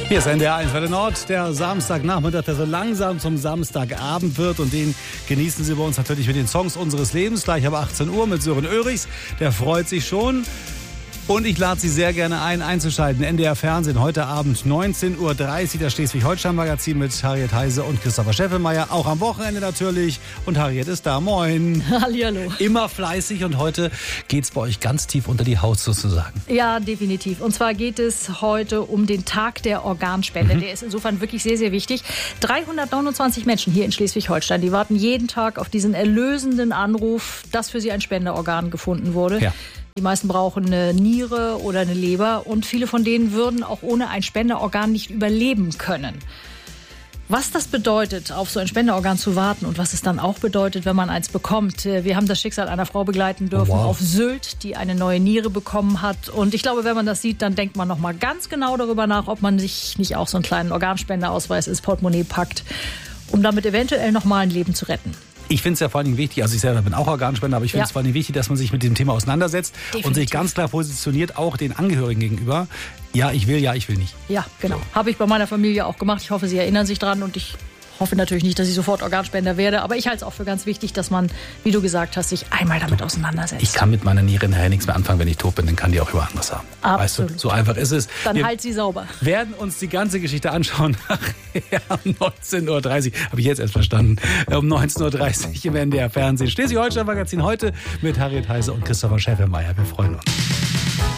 Hier ist NDR 1 Welle Nord, der Samstagnachmittag, der so langsam zum Samstagabend wird. Und den genießen Sie bei uns natürlich mit den Songs unseres Lebens. Gleich ab 18 Uhr mit Sören Oehrichs. Der freut sich schon. Und ich lade Sie sehr gerne ein, einzuschalten. NDR Fernsehen, heute Abend 19.30 Uhr, das Schleswig-Holstein-Magazin mit Harriet Heise und Christopher Scheffelmeier. Auch am Wochenende natürlich. Und Harriet ist da. Moin. Hallihallo. Immer fleißig und heute geht's bei euch ganz tief unter die Haut sozusagen. Ja, definitiv. Und zwar geht es heute um den Tag der Organspende. Der ist insofern wirklich sehr, sehr wichtig. 329 Menschen hier in Schleswig-Holstein, die warten jeden Tag auf diesen erlösenden Anruf, dass für sie ein Spenderorgan gefunden wurde. Ja. Die meisten brauchen eine Niere oder eine Leber und viele von denen würden auch ohne ein Spenderorgan nicht überleben können. Was das bedeutet, auf so ein Spenderorgan zu warten und was es dann auch bedeutet, wenn man eins bekommt. Wir haben das Schicksal einer Frau begleiten dürfen auf Sylt, die eine neue Niere bekommen hat. Und ich glaube, wenn man das sieht, dann denkt man noch mal ganz genau darüber nach, ob man sich nicht auch so einen kleinen Organspendeausweis ins Portemonnaie packt, um damit eventuell noch mal ein Leben zu retten. Ich finde es ja vor allem wichtig, also ich selber bin auch Organspender, aber ich finde es vor allem wichtig, dass man sich mit dem Thema auseinandersetzt. Definitiv. Und sich ganz klar positioniert, auch den Angehörigen gegenüber. Ja, ich will nicht. Ja, genau. So. Habe ich bei meiner Familie auch gemacht. Ich hoffe, Sie erinnern sich dran und ich hoffe natürlich nicht, dass ich sofort Organspender werde, aber ich halte es auch für ganz wichtig, dass man, wie du gesagt hast, sich einmal damit auseinandersetzt. Ich kann mit meiner Niere nachher nichts mehr anfangen, wenn ich tot bin, dann kann die auch über anderes haben. Absolut. Weißt du, so einfach ist es. Dann halt sie sauber. Wir werden uns die ganze Geschichte anschauen nachher um 19.30 Uhr. Habe ich jetzt erst verstanden. Um 19.30 Uhr im NDR Fernsehen. Schleswig-Holstein-Magazin heute mit Harriet Heise und Christopher Scheffelmeier. Wir freuen uns.